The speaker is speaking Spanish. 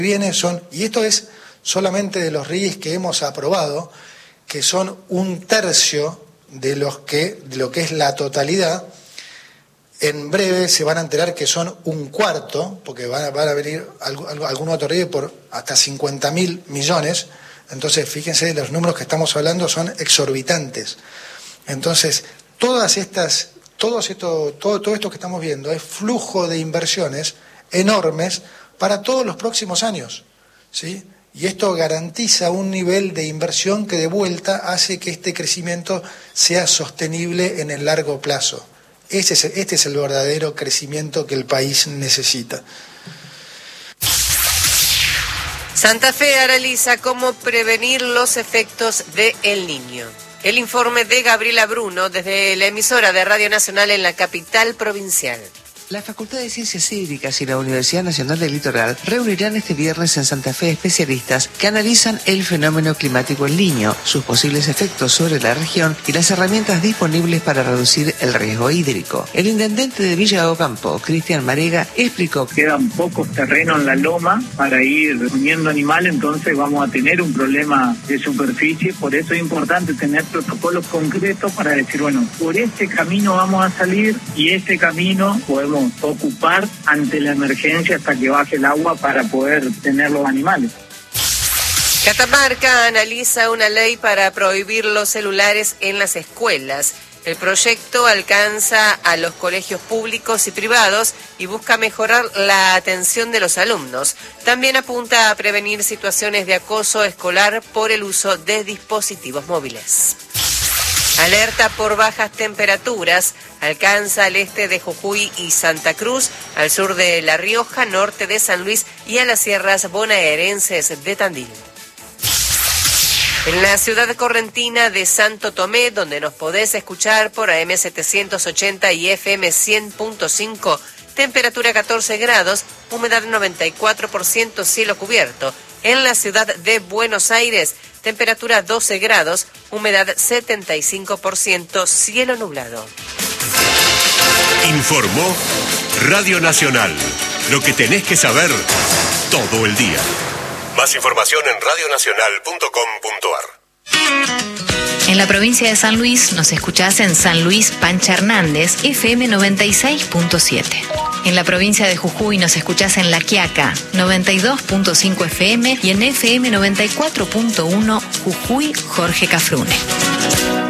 viene y esto es solamente de los RIGIs que hemos aprobado, que son 1/3 de lo que es la totalidad. En breve se van a enterar que son 1/4, porque van a venir algún otro RIGI por hasta 50.000 millones. Entonces, fíjense, los números que estamos hablando son exorbitantes. Entonces, todo esto que estamos viendo es flujo de inversiones enormes para todos los próximos años, ¿sí? Y esto garantiza un nivel de inversión que de vuelta hace que este crecimiento sea sostenible en el largo plazo. Este es el verdadero crecimiento que el país necesita. Santa Fe analiza cómo prevenir los efectos de El Niño. El informe de Gabriela Bruno desde la emisora de Radio Nacional en la capital provincial. La Facultad de Ciencias Hídricas y la Universidad Nacional del Litoral reunirán este viernes en Santa Fe especialistas que analizan el fenómeno climático El Niño, sus posibles efectos sobre la región y las herramientas disponibles para reducir el riesgo hídrico. El intendente de Villa Ocampo, Cristian Marega, explicó que quedan pocos terrenos en la loma para ir poniendo animales, entonces vamos a tener un problema de superficie, por eso es importante tener protocolos concretos para decir, bueno, por este camino vamos a salir y este camino podemos ocupar ante la emergencia hasta que baje el agua para poder tener los animales. Catamarca analiza una ley para prohibir los celulares en las escuelas. El proyecto alcanza a los colegios públicos y privados y busca mejorar la atención de los alumnos. También apunta a prevenir situaciones de acoso escolar por el uso de dispositivos móviles. Alerta por bajas temperaturas, alcanza al este de Jujuy y Santa Cruz, al sur de La Rioja, norte de San Luis y a las sierras bonaerenses de Tandil. En la ciudad correntina de Santo Tomé, donde nos podés escuchar por AM 780 y FM 100.5, temperatura 14 grados, humedad 94%, cielo cubierto. En la ciudad de Buenos Aires, temperatura 12 grados, humedad 75%, cielo nublado. Informó Radio Nacional. Lo que tenés que saber todo el día. Más información en radionacional.com.ar. En la provincia de San Luis nos escuchás en San Luis Pancha Hernández, FM 96.7. En la provincia de Jujuy nos escuchás en La Quiaca, 92.5 FM y en FM 94.1 Jujuy Jorge Cafrune.